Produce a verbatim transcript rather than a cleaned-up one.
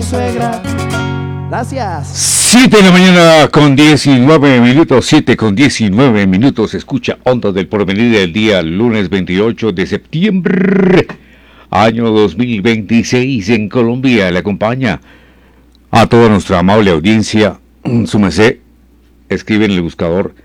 suegra. Gracias. siete de la mañana con diecinueve minutos, siete con diecinueve minutos. Escucha Ondas del Porvenir del día lunes veintiocho de septiembre, año dos mil veintiséis en Colombia. Le acompaña a toda nuestra amable audiencia. Su merced, escribe en el buscador